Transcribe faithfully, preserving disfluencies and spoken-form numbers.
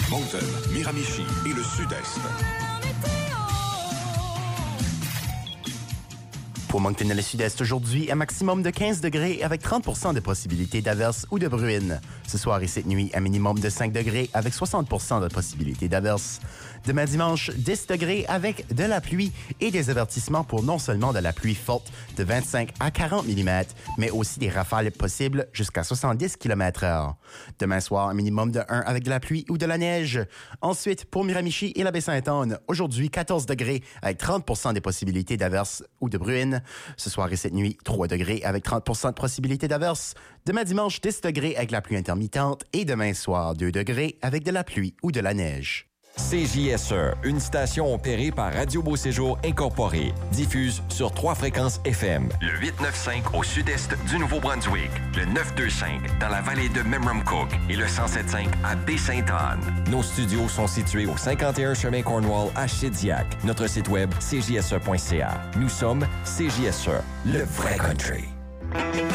Moncton, Miramichi et le Sud-Est. Pour Moncton et le Sud-Est aujourd'hui, un maximum de quinze degrés avec trente pour cent de possibilité d'averse ou de bruine. Ce soir et cette nuit, un minimum de cinq degrés avec soixante pour cent de possibilité d'averse. Demain dimanche, dix degrés avec de la pluie et des avertissements pour non seulement de la pluie forte de vingt-cinq à quarante millimètres, mais aussi des rafales possibles jusqu'à soixante-dix kilomètres heure. Demain soir, un minimum de un avec de la pluie ou de la neige. Ensuite, pour Miramichi et la Baie-Sainte-Anne, aujourd'hui quatorze degrés avec trente pour cent des possibilités d'averse ou de bruine. Ce soir et cette nuit, trois degrés avec trente pour cent de possibilité d'averse. Demain dimanche, dix degrés avec la pluie intermittente. Et demain soir, deux degrés avec de la pluie ou de la neige. C J S E, une station opérée par Radio Beau Séjour Incorporé, diffuse sur trois fréquences F M. Le huit neuf cinq au sud-est du Nouveau-Brunswick, le neuf deux cinq dans la vallée de Memramcook et le cent sept cinq à Baie-Sainte-Anne. Nos studios sont situés au cinquante et un chemin Cornwall à Shediac. Notre site web, c j s e point c a. Nous sommes C J S E, le vrai country.